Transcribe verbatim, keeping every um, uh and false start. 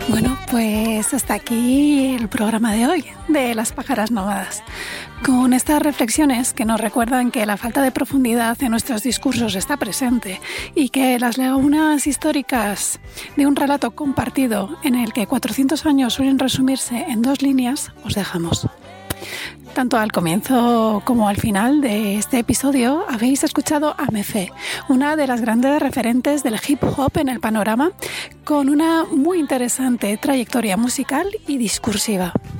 Bueno, pues hasta aquí el programa de hoy de Las Pájaras Nómadas. Con estas reflexiones que nos recuerdan que la falta de profundidad en nuestros discursos está presente y que las lagunas históricas de un relato compartido en el que cuatrocientos años suelen resumirse en dos líneas, os dejamos. Tanto al comienzo como al final de este episodio habéis escuchado a Mefé, una de las grandes referentes del hip hop en el panorama, con una muy interesante trayectoria musical y discursiva.